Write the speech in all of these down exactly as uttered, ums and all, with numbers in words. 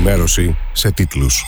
ενημέρωση σε τίτλους.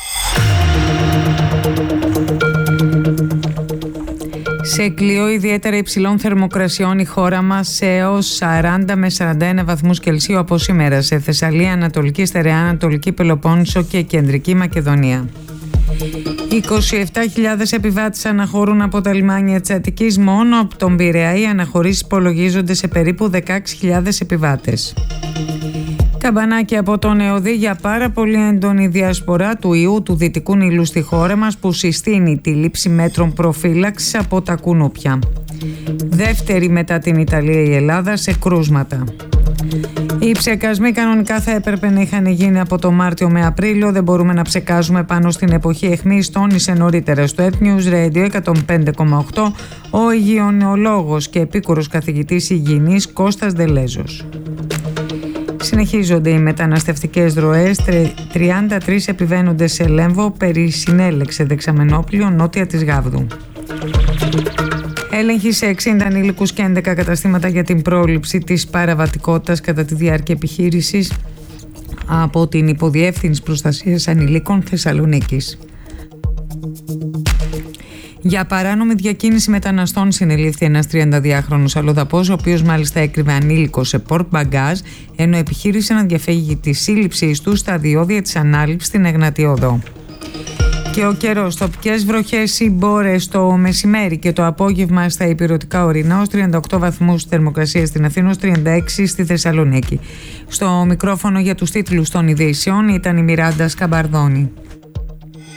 Σε κλειό ιδιαίτερα υψηλών θερμοκρασιών η χώρα μας έως σαράντα με σαράντα ένα βαθμούς Κελσίου από σήμερα σε Θεσσαλία, Ανατολική Στερεά, Ανατολική Πελοπόννησο και Κεντρική Μακεδονία. είκοσι επτά χιλιάδες επιβάτες αναχωρούν από τα λιμάνια της Αττικής. Μόνο από τον Πειραιά οι αναχωρήσεις υπολογίζονται σε περίπου δεκαέξι χιλιάδες επιβάτες. Καμπανάκι από τον ΕΟΔΗ για πάρα πολύ έντονη διασπορά του ιού του Δυτικού Νείλου στη χώρα μας, που συστήνει τη λήψη μέτρων προφύλαξης από τα κουνούπια. Δεύτερη μετά την Ιταλία η Ελλάδα σε κρούσματα. Οι ψεκασμοί κανονικά θα έπρεπε να είχαν γίνει από το Μάρτιο με Απρίλιο. Δεν μπορούμε να ψεκάζουμε πάνω στην εποχή αιχμής, τόνισε νωρίτερα στο Earth News Radio εκατόν πέντε κόμμα οκτώ ο υγειονεολόγος και επίκουρος καθηγητής υγιεινής Κώστας Δελέζος. Συνεχίζονται οι μεταναστευτικές ροές. τριάντα τρεις επιβαίνοντες σε Λέμβο περισυνέλεξε δεξαμενόπλιο νότια της Γάβδου. Έλεγχοι σε εξήντα ανήλικους και έντεκα καταστήματα για την πρόληψη της παραβατικότητας κατά τη διάρκεια επιχείρησης από την Υποδιεύθυνση Προστασίας Ανηλίκων Θεσσαλονίκης. Για παράνομη διακίνηση μεταναστών συνελήφθη ένας τριανταδυάχρονος αλλοδαπός, ο οποίος μάλιστα έκρυβε ανήλικο σε πορτ μπαγκάζ, ενώ επιχείρησε να διαφεύγει τη σύλληψή του στα διόδια της ανάληψης στην Εγνατή Οδό. Και ο καιρός, τοπικές βροχές ή μπόρες το μεσημέρι και το απόγευμα στα ηπειρωτικά ορεινά, ως τριάντα οκτώ βαθμούς θερμοκρασία στην Αθήνα, ως τριάντα έξι στη Θεσσαλονίκη. Στο μικρόφωνο για τους τίτλους των ειδήσεων ήταν η Μιράντα Σκαμπαρδόνη.